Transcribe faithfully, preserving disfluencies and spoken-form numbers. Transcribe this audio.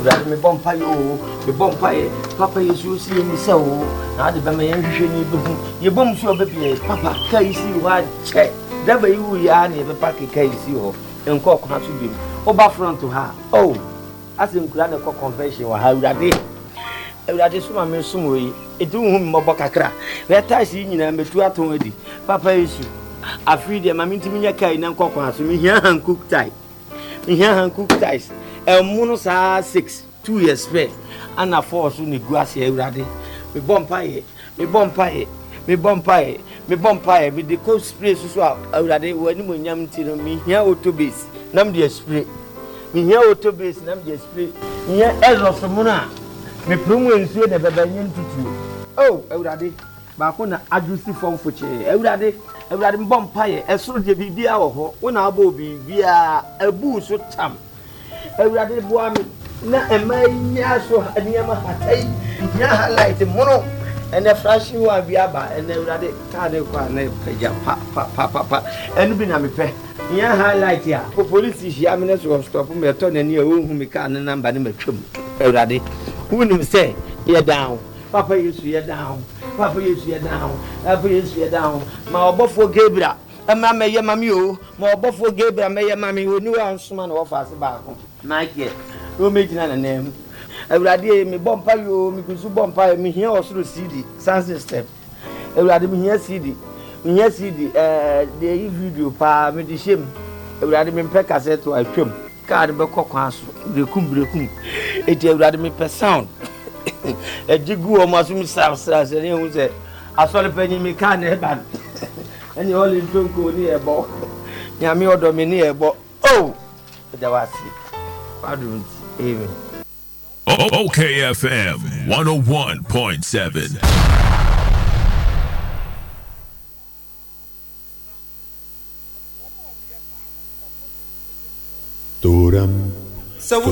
Ewurade me bompa yo me bompa ye papa Yesu si ni se o na de be me yan hwehwe ni be hu ye bom so obepie papa kai si wa che da ba yu ya na ye be papa kai si ho enko kwa so bim oba front ha oh asin kura na convention wa ha Ewurade Ewurade suma me sumo yi edu hu mmobọ kakra we taisi nyina metu aton adi papa Yesu afri de ma mintimi nya kai na enko kwa so me hia Hankook tie me hia Hankook ties emuno sa six two years pe ana four so ne guase Ewurade me bompa ye me bompa ye me bompa ye me bompa ye me de co spray so so Ewurade wani mo nyam ti no me hia autobase nam de spray me hia autobase nam de spray hia ezo mo na me promo ensuo de bebe nyem tutu oh Ewurade ba ko na ajusi fom foche Ewurade Ewurade me bompa ye esoro de bibia wo ho wona aba bibia abu so tam Ewurade boa me na emanya so anyama hatai nya highlight mono ene flashing wa biaba ene Ewurade ka de kwa na peja pa pa pa pa enu bi na me pe nya highlight ya po police hia me na so stop me to na ni e wo hu me ka na number ne matwam Ewurade wonu say ye down papa Yesu ye down papa Yesu ye down papa Yesu ye down ma obofo Gabriel ama me ye mami o ma obofo Gabriel me ye mami oni wa nsoma na wo fa se ba ko Mike o mejina na nem Ewurade me bompa yo me kusu bompa me hia osoro C D sound system Ewurade me hia C D me hia C D eh de video pa me de shem Ewurade me pɛ cassette wa twam card be kokwan so brekum brekum eti Ewurade me pɛ sound e jigu o maso mi sa sa se ne hu se asole panyi me ka na e ban eni ole ntonko ni e bo nyame odo me ni e bo oh dawasi amen. O K F M one oh one point seven. Turam. So